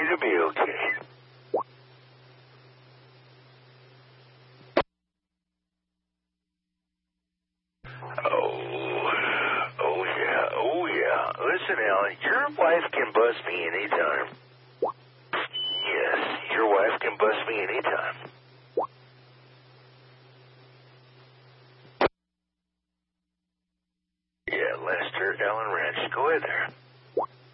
to be okay. Oh yeah. Listen, Alan, your wife can bust me anytime. Yes, your wife can bust me anytime. Yeah, Lester, Allen Ranch, go ahead there.